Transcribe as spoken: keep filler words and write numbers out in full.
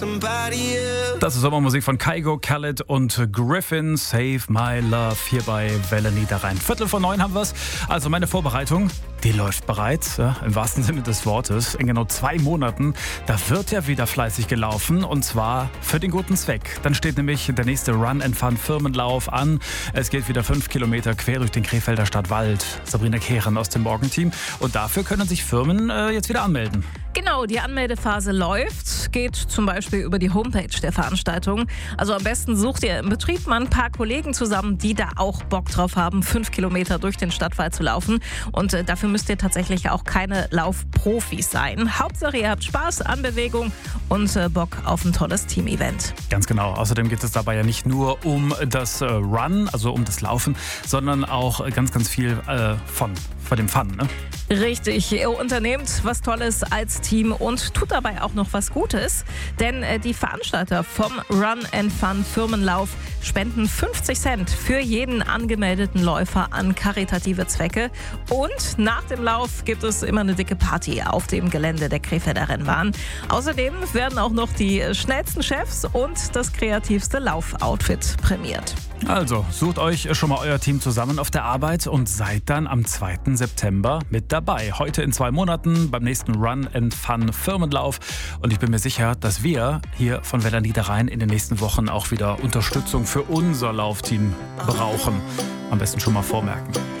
Das ist Sommermusik von Kygo, Khaled und Griffin, Save My Love, hier bei Welle Niederrhein. Viertel vor neun haben wir's. Also meine Vorbereitung, die läuft bereits, ja, im wahrsten Sinne des Wortes. In genau zwei Monaten, da wird ja wieder fleißig gelaufen und zwar für den guten Zweck. Dann steht nämlich der nächste Run and Fun Firmenlauf an. Es geht wieder fünf Kilometer quer durch den Krefelder Stadtwald. Sabrina Kehren aus dem Morgenteam. Und dafür können sich Firmen äh, jetzt wieder anmelden. Genau, die Anmeldephase läuft, geht zum Beispiel über die Homepage der Veranstaltung. Also am besten sucht ihr im Betrieb mal ein paar Kollegen zusammen, die da auch Bock drauf haben, fünf Kilometer durch den Stadtwald zu laufen. Und äh, dafür müsst ihr tatsächlich auch keine Laufprofis sein. Hauptsache ihr habt Spaß an Bewegung und äh, Bock auf ein tolles Team-Event. Ganz genau. Außerdem geht es dabei ja nicht nur um das äh, Run, also um das Laufen, sondern auch ganz, ganz viel äh, von, von dem Fun, ne? Richtig, ihr unternehmt was Tolles als Team und tut dabei auch noch was Gutes, denn äh, die Veranstalter vom Run and Fun Firmenlauf spenden fünfzig Cent für jeden angemeldeten Läufer an karitative Zwecke und nach dem Lauf gibt es immer eine dicke Party auf dem Gelände der Krefelder Rennbahn. Außerdem werden auch noch die schnellsten Chefs und das kreativste Laufoutfit prämiert. Also, sucht euch schon mal euer Team zusammen auf der Arbeit und seid dann am zweiten September mit dabei. Heute in zwei Monaten beim nächsten Run and Fun Firmenlauf. Und ich bin mir sicher, dass wir hier von Welle Niederrhein in den nächsten Wochen auch wieder Unterstützung für unser Laufteam brauchen. Am besten schon mal vormerken.